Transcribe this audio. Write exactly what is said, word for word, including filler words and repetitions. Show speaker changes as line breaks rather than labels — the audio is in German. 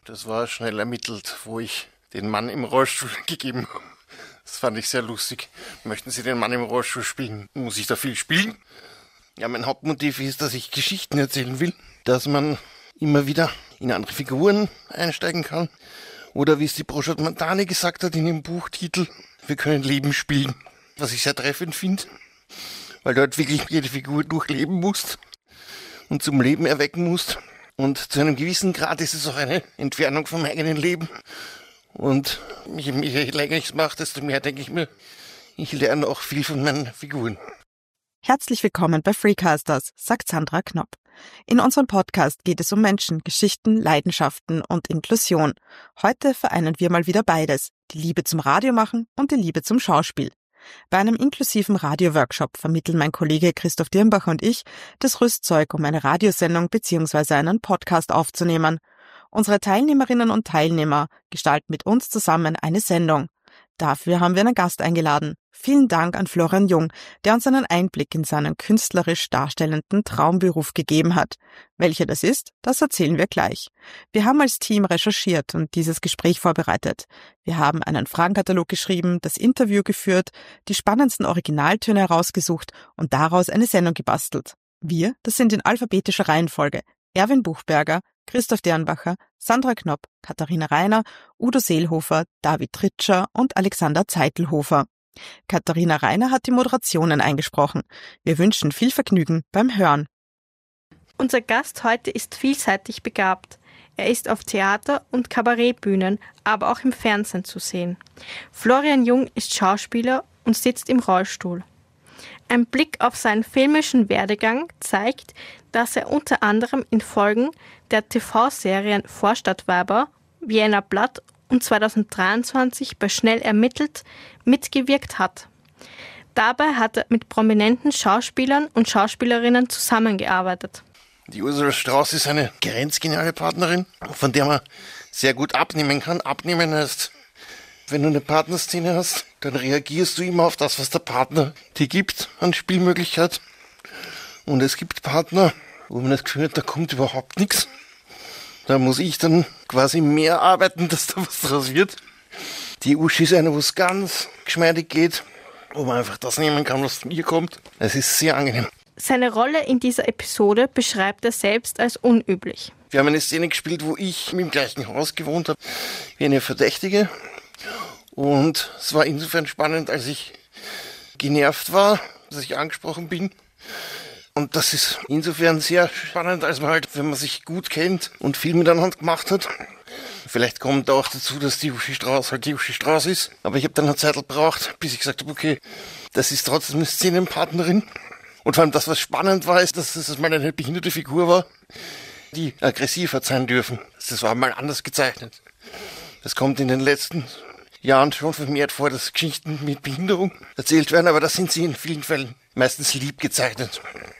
Das war schnell ermittelt, wo ich den Mann im Rollstuhl gegeben habe. Das fand ich sehr lustig. Möchten Sie den Mann im Rollstuhl spielen? Muss ich da viel spielen? Ja, mein Hauptmotiv ist, dass ich Geschichten erzählen will, dass man immer wieder in andere Figuren einsteigen kann. Oder wie es die Broshat Madani gesagt hat in ihrem Buchtitel, wir können Leben spielen. Was ich sehr treffend finde, weil du halt wirklich jede Figur durchleben musst und zum Leben erwecken musst. Und zu einem gewissen Grad ist es auch eine Entfernung vom eigenen Leben. Und je länger ich es mache, desto mehr denke ich mir, ich lerne auch viel von meinen Figuren.
Herzlich willkommen bei Freecasters, sagt Sandra Knopp. In unserem Podcast geht es um Menschen, Geschichten, Leidenschaften und Inklusion. Heute vereinen wir mal wieder beides, die Liebe zum Radiomachen und die Liebe zum Schauspiel. Bei einem inklusiven Radioworkshop vermitteln mein Kollege Christoph Dirnbacher und ich das Rüstzeug, um eine Radiosendung bzw. einen Podcast aufzunehmen. Unsere Teilnehmerinnen und Teilnehmer gestalten mit uns zusammen eine Sendung. Dafür haben wir einen Gast eingeladen. Vielen Dank an Florian Jung, der uns einen Einblick in seinen künstlerisch darstellenden Traumberuf gegeben hat. Welcher das ist, das erzählen wir gleich. Wir haben als Team recherchiert und dieses Gespräch vorbereitet. Wir haben einen Fragenkatalog geschrieben, das Interview geführt, die spannendsten Originaltöne herausgesucht und daraus eine Sendung gebastelt. Wir, das sind in alphabetischer Reihenfolge: Erwin Buchberger, Christoph Dirnbacher, Sandra Knopp, Katharina Reiner, Udo Seelhofer, David Tritscher und Alexander Zeitelhofer. Katharina Reiner hat die Moderationen eingesprochen. Wir wünschen viel Vergnügen beim Hören.
Unser Gast heute ist vielseitig begabt. Er ist auf Theater- und Kabarettbühnen, aber auch im Fernsehen zu sehen. Florian Jung ist Schauspieler und sitzt im Rollstuhl. Ein Blick auf seinen filmischen Werdegang zeigt, dass er unter anderem in Folgen der T V-Serien Vorstadtweiber, Vienna Blood und zweitausenddreiundzwanzig bei Schnell ermittelt mitgewirkt hat. Dabei hat er mit prominenten Schauspielern und Schauspielerinnen zusammengearbeitet.
Die Ursula Strauß ist eine grenzgeniale Partnerin, von der man sehr gut abnehmen kann. Abnehmen heißt, wenn du eine Partnerszene hast, dann reagierst du immer auf das, was der Partner dir gibt an Spielmöglichkeit. Und es gibt Partner, wo man das Gefühl hat, da kommt überhaupt nichts. Da muss ich dann quasi mehr arbeiten, dass da was draus wird. Die Uschi ist eine, wo es ganz geschmeidig geht, wo man einfach das nehmen kann, was von ihr kommt. Es ist sehr angenehm.
Seine Rolle in dieser Episode beschreibt er selbst als unüblich.
Wir haben eine Szene gespielt, wo ich im gleichen Haus gewohnt habe wie eine Verdächtige. Und es war insofern spannend, als ich genervt war, dass ich angesprochen bin. Und das ist insofern sehr spannend, als man halt, wenn man sich gut kennt und viel miteinander gemacht hat. Vielleicht kommt auch dazu, dass die Uschi Strauß halt die Uschi Strauß ist. Aber ich habe dann eine Zeit gebraucht, bis ich gesagt habe, okay, das ist trotzdem eine Szenenpartnerin. Und vor allem das, was spannend war, ist, dass es mal eine behinderte Figur war, die aggressiv hat sein dürfen. Das war mal anders gezeichnet. Das kommt in den letzten Jahren schon vermehrt vor, dass Geschichten mit Behinderung erzählt werden, aber das sind sie in vielen Fällen meistens lieb gezeichnet.